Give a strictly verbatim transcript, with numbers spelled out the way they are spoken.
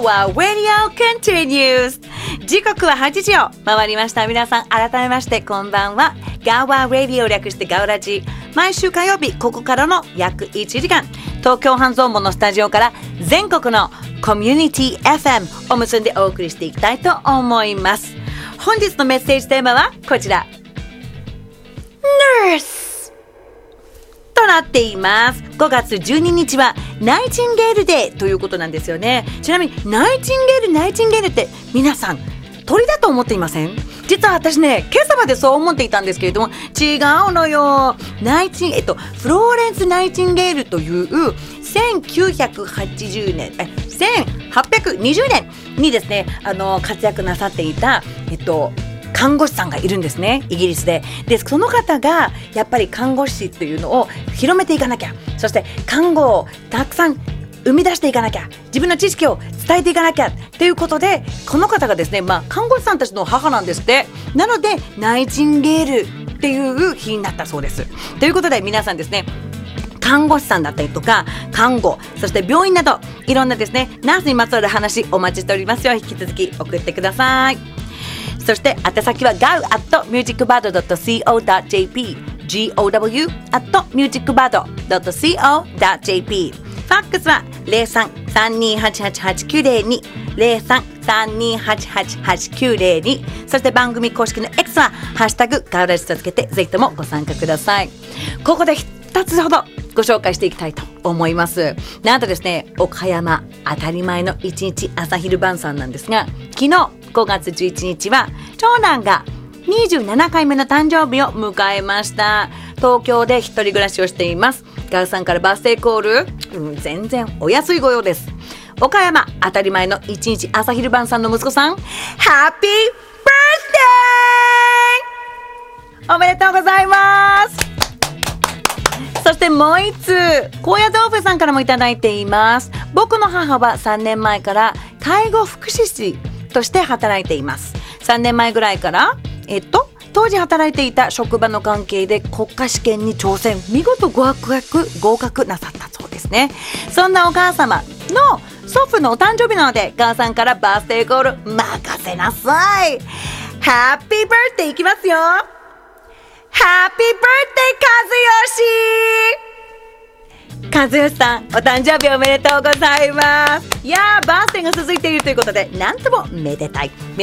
Gawa Radio continues 時刻ははちじを回りました。皆さん改めましてこんばんは。Gawa Radio 略してガウラジ、毎週火曜日ここからの約いちじかん、東京半蔵門のスタジオから全国のコミュニティ エフエム を結んでお送りしていきたいと思います。本日のメッセージテーマはこちら、Nurseとなっています。ごがつじゅうににちはナイチンゲールデーということなんですよね。ちなみにナイチンゲールナイチンゲールって皆さん鳥だと思っていません？実は私ね、今朝までそう思っていたんですけれども、違うのよ。ナイチン、えっと、フローレンス・ナイチンゲールというせんきゅうひゃくはちじゅうねん、え、せんはっぴゃくにじゅうねんにですね、あの、活躍なさっていた、えっと、看護師さんがいるんですね、イギリスで。で、その方がやっぱり看護師っていうのを広めていかなきゃ、そして看護をたくさん生み出していかなきゃ、自分の知識を伝えていかなきゃということで、この方がですね、まあ、看護師さんたちの母なんですって。なのでナイチンゲールっていう日になったそうです。ということで皆さんですね、看護師さんだったりとか看護、そして病院などいろんなですね、ナースにまつわる話お待ちしておりますよ。引き続き送ってください。そして宛先は ガウ アット ミュージックバード ドット シーオー ドット ジェーピー ゴウ アット ミュージックバード ドット シーオー ドット ジェーピー。 ファックスは ゼロさん さんにーはちはちはちきゅうゼロに ゼロさん さんにーはちはちはちきゅうゼロに。そして番組公式の X はハッシュタグガウラジとつけてぜひともご参加ください。ここでふたつほどご紹介していきたいと思います。なんとですね、岡山当たり前のいちにち朝昼晩さんなんですが、昨日ごがつじゅういちにちは長男がにじゅうななかいめの誕生日を迎えました。東京で一人暮らしをしています。ガウさんからバースデーコール、うん、全然お安いご用です。岡山当たり前のいちにち朝昼晩さんの息子さん、ハッピーバースデーおめでとうございます。そしてもう一つ、高野豆腐さんからもいただいています。僕の母はさんねんまえから介護福祉士として働いています。さんねんまえぐらいからえっと当時働いていた職場の関係で国家試験に挑戦、見事合格合格なさったそうですね。そんなお母様の祖父のお誕生日なので、母さんからバースデーコール任せなさい。ハッピーバースデーいきますよ。ハッピーバースデー和義。和義さん、お誕生日おめでとうございます。いやー、バースデーが続いているということで、なんともめでたい。